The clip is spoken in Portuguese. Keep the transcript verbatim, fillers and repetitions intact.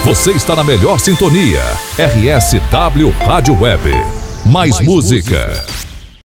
Você está na melhor sintonia. R S W Rádio Web. Mais, Mais música. música.